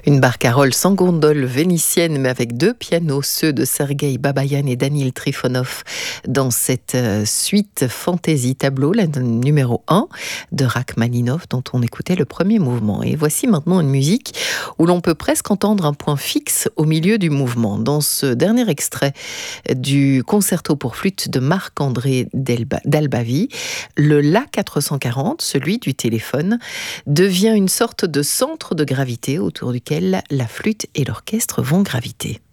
Une barcarolle sans gondole vénitienne, mais avec deux pianos, ceux de Sergueï Babayan et Danil Trifonov, dans cette suite Fantasy Tableau, la numéro 1 de Rachmaninov, dont on écoutait le premier mouvement. Et voici maintenant une musique où l'on peut presque entendre un point fixe au milieu du mouvement. Dans ce dernier extrait du concerto pour flûte de Marc-André Dalbavi, le La 440, celui du téléphone, devient une sorte de centre de gravité autour duquel la flûte et l'orchestre vont graviter.